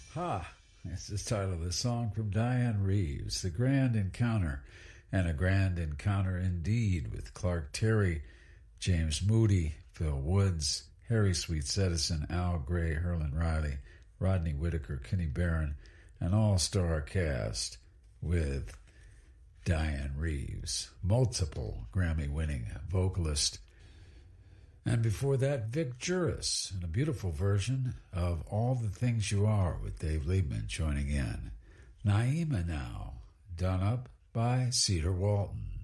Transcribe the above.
Ha! It's the title of the song from Diane Reeves, The Grand Encounter, and a grand encounter indeed with Clark Terry, James Moody, Phil Woods, Harry Sweets Edison, Al Gray, Herlin Riley, Rodney Whitaker, Kenny Barron, an all-star cast with Diane Reeves, multiple Grammy-winning vocalist. And before that, Vic Juris, in a beautiful version of All the Things You Are with Dave Liebman joining in. Naima Now, done up by Cedar Walton.